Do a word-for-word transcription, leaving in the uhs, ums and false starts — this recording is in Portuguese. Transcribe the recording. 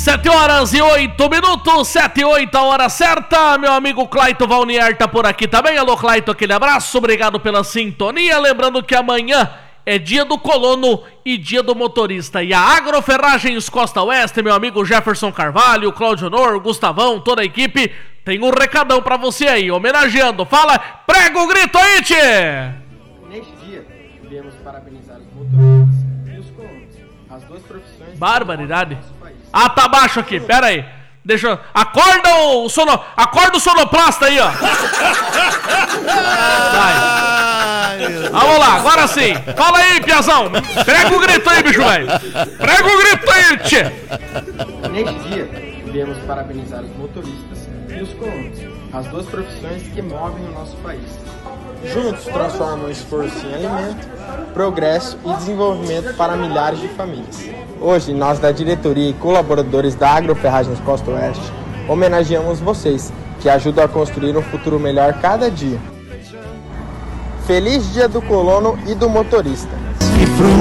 Sete horas e oito minutos, sete e oito, a hora certa. Meu amigo Clayton Valnier tá por aqui também. Alô, Clayton, aquele abraço, obrigado pela sintonia. Lembrando que amanhã é dia do colono e dia do motorista. E a Agroferragens Costa Oeste, meu amigo Jefferson Carvalho, Cláudio Honor, Gustavão, toda a equipe, tem um recadão pra você aí, homenageando. Fala, prega o grito aí, tchê! Neste dia, viemos parabenizar os motoristas e os colonos, as duas profissões... Barbaridade. Ah, tá baixo aqui, pera aí. Deixa eu... Acorda o sono... Acorda o sonoplasta aí, ó. Vai. Vamos lá, agora sim. Fala aí, piazão. Prega o grito aí, bicho velho. Prega o grito aí, tchê. Neste dia, viemos parabenizar os motoristas e os colonos, as duas profissões que movem o nosso país. Juntos transformam o esforço em alimento, progresso e desenvolvimento para milhares de famílias. Hoje, nós da diretoria e colaboradores da Agroferragens Costa Oeste homenageamos vocês, que ajudam a construir um futuro melhor cada dia. Feliz Dia do Colono e do Motorista!